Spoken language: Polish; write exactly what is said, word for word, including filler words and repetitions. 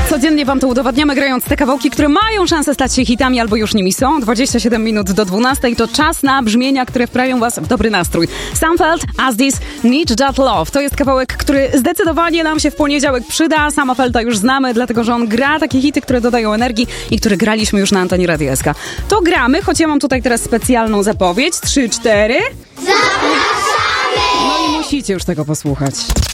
Codziennie wam to udowadniamy, grając te kawałki, które mają szansę stać się hitami albo już nimi są. dwadzieścia siedem minut do dwunastej to czas na brzmienia, które wprawią was w dobry nastrój. Seinfeld, As This, Need That Love. To jest kawałek, który zdecydowanie nam się w poniedziałek przyda. Sama Felta już znamy, dlatego że on gra takie hity, które dodają energii i które graliśmy już na antenie Radia S K. To gramy, choć ja mam tutaj teraz specjalną zapowiedź. Trzy, cztery. Zapraszamy! No i musicie już tego posłuchać.